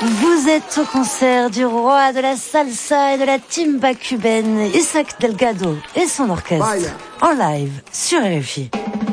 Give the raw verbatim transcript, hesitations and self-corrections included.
Vous êtes au concert du roi de la salsa et de la timba cubaine, Isaac Delgado et son orchestre, en live sur R F I.